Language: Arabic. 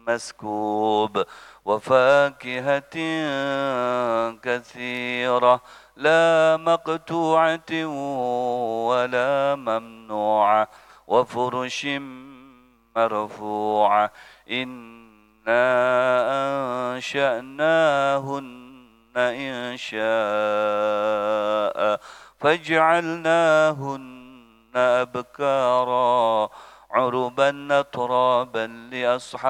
مسكوب وفاكهة كثيرة لا مقطوعة ولا ممنوعة وفرش مرفوعة إنا أنشأناهن إنشاء فجعلناهن أبكارا عربا أترابا لأصحاب